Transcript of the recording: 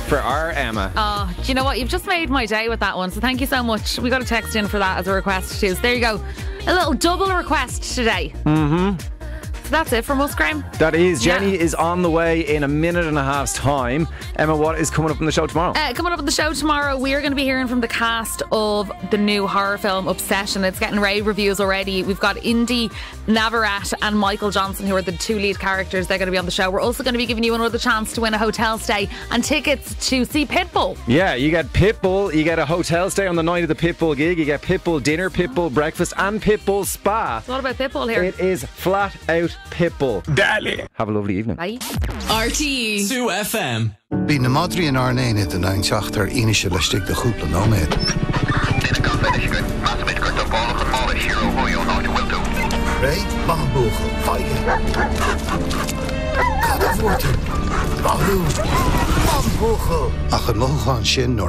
for our Emma. Oh, do you know what? You've just made my day with that one, so thank you so much. We got a text in for that as a request too. So there you go. A little double request today. So that's it from us, Graham. That is. Jenny is on the way in a minute and a half's time. Emma, what is coming up on the show tomorrow? Coming up on the show tomorrow, we are going to be hearing from the cast of the new horror film Obsession. It's getting rave reviews already. We've got Indy Navarrete and Michael Johnson, who are the two lead characters. They're going to be on the show. We're also going to be giving you another chance to win a hotel stay and tickets to see Pitbull. Yeah, you get Pitbull, you get a hotel stay on the night of the Pitbull gig, you get Pitbull dinner, Pitbull breakfast and Pitbull spa. So what about Pitbull here? It is flat out Pitbull. Dale. Have a lovely evening. Bye. RTE 2 FM. Bí na Madrian Arnaine den ein teachtar inische le stig de goedle nóméid. Ray, man bochel, feige. Kada voorten. Bahu. Man bochel. Ach, een loog aan sin